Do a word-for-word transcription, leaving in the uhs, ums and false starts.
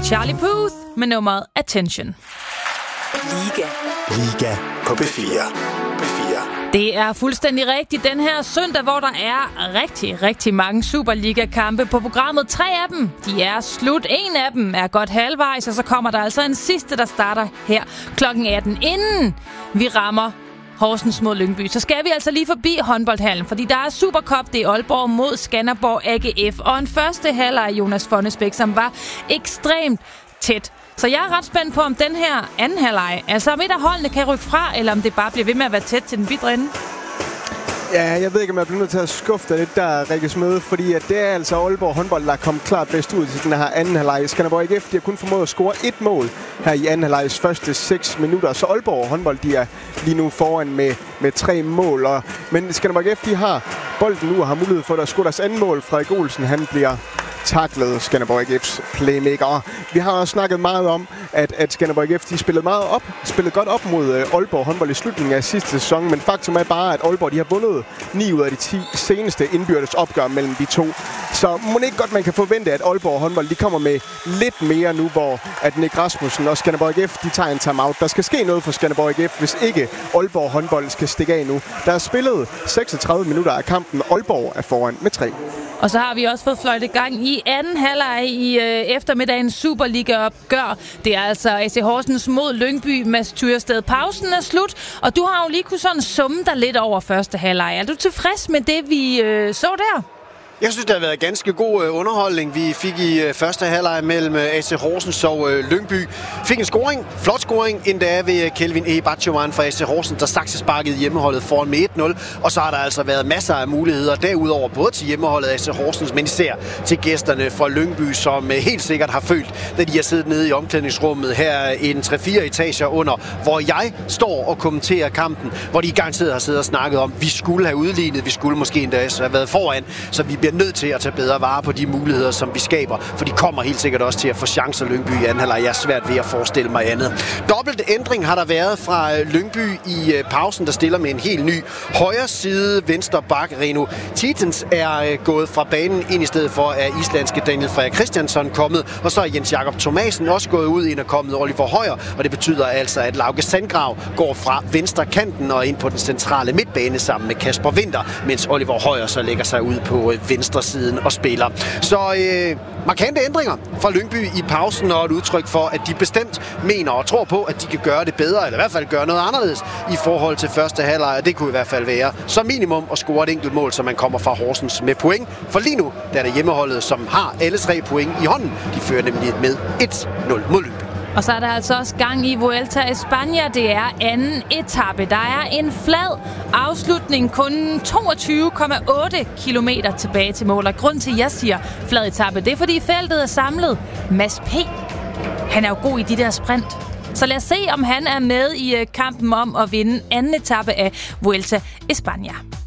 Charlie Puth med nummeret Attention. Liga. Liga på B fire. B fire. Det er fuldstændig rigtigt den her søndag, hvor der er rigtig, rigtig mange Superliga-kampe på programmet. Tre af dem, de er slut. En af dem er godt halvvejs, og så kommer der altså en sidste, der starter her klokken atten. Inden vi rammer Horsens mod Lyngby, så skal vi altså lige forbi håndboldhallen, fordi der er Supercup, det er Aalborg mod Skanderborg A G F, og en første halvleg Jonas Fonnesbæk, som var ekstremt tæt. Så jeg er ret spændt på, om den her anden halvleg, altså om et af holdene kan rykke fra, eller om det bare bliver ved med at være tæt til den videre ende. Ja, jeg ved ikke, om jeg bliver nødt til at skuffe dig lidt der, Rikkes Møde, fordi at det er altså Aalborg håndbold, der er kommet klart bedst ud til den her anden halvleg. Skanderborg A G F, de har kun formået at score et mål her i anden halvlegs første seks minutter, så Aalborg håndbold, de er lige nu foran med, med tre mål. Og, men Skanderborg A G F, de har bolden nu og har mulighed for at score deres anden mål. Frederik Olsen, han bliver taklet Skanderborg A G F's playmaker. Og vi har også snakket meget om, at, at Skanderborg A G F, de spillede meget op, spillede godt op mod uh, Aalborg håndbold i slutningen af sidste sæson, men faktum er bare, at Aalborg, de har vundet ni ud af de ti seneste indbyrdes opgør mellem de to. Så må det ikke godt, man kan forvente, at Aalborg håndbold, de kommer med lidt mere nu, hvor at Nick Rasmussen og Skanderborg A G F, de tager en timeout. Der skal ske noget for Skanderborg A G F, hvis ikke Aalborg håndbold skal stikke af nu. Der er spillet seksogtredive minutter af kampen. Aalborg er foran med tre. Og så har vi også fået fløjtet gang i anden halvleg i øh, eftermiddagens Superliga-opgør. Det er altså A C Horsens mod Lyngby. Mads Tyrsted. Pausen er slut, og du har jo lige kunnet sådan summe dig lidt over første halvleg. Er du tilfreds med det, vi øh, så der? Jeg synes, det har været ganske god øh, underholdning. Vi fik i øh, første halvleg mellem øh, A C Horsens og øh, Lyngby. Fik en scoring, flot scoring, endda ved øh, Kelvin E. Batjoman fra A C Horsens, der saksesparkede hjemmeholdet foran med et nul. Og så har der altså været masser af muligheder derudover, både til hjemmeholdet A C Horsens, men især til gæsterne fra Lyngby, som øh, helt sikkert har følt, da de har siddet nede i omklædningsrummet her en tre fire etager under, hvor jeg står og kommenterer kampen, hvor de garanteret har siddet og snakket om, vi skulle have udlignet, vi skulle måske endda have været foran, så vi bliver nødt til at tage bedre vare på de muligheder, som vi skaber, for de kommer helt sikkert også til at få chancer Lyngby i anden halvleg. Jeg er svært ved at forestille mig andet. Dobbelt ændring har der været fra Lyngby i pausen, der stiller med en helt ny højre side venstre bak. Reno Titens er gået fra banen ind i stedet for, at islandske Daniel Frederik Christiansson kommet, og så er Jens Jakob Thomasen også gået ud ind og kommet Oliver Højer, og det betyder altså, at Lauke Sandgrav går fra venstre kanten og ind på den centrale midtbane sammen med Kasper Winter, mens Oliver Højer så lægger sig ud på venstre siden og spiller. Så øh, markante ændringer fra Lyngby i pausen, og et udtryk for, at de bestemt mener og tror på, at de kan gøre det bedre, eller i hvert fald gøre noget anderledes i forhold til første halvleg. Det kunne i hvert fald være som minimum at score et enkelt mål, så man kommer fra Horsens med point. For lige nu der er det hjemmeholdet, som har alle tre point i hånden. De fører nemlig med et nul mod Lyngby. Og så er der altså også gang i Vuelta a España. Det er anden etape. Der er en flad afslutning, kun toogtyve komma otte kilometer tilbage til mål. Og grund til, at jeg siger flad etape, det er, fordi feltet er samlet. Mads P. Han er jo god i de der sprint. Så lad os se, om han er med i kampen om at vinde anden etape af Vuelta a España.